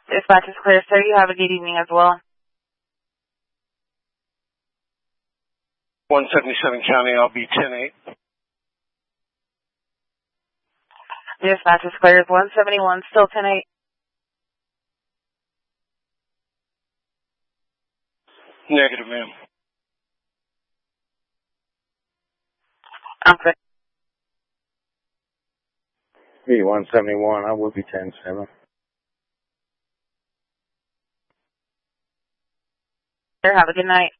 Dispatch is clear, sir. You have a good evening as well. 177 County, I'll be 10-8. Dispatch is clear. 171, still 10-8. Negative, ma'am. Okay. B171, I will be 10-7. Sir, have a good night.